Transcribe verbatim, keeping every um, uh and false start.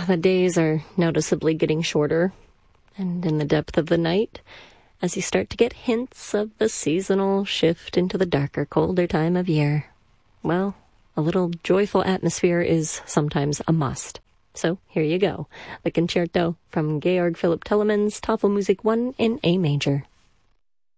the days are noticeably getting shorter, and in the depth of the night, as you start to get hints of the seasonal shift into the darker, colder time of year, well, a little joyful atmosphere is sometimes a must. So here you go, the concerto from Georg Philipp Telemann's Tafelmusik one in A major.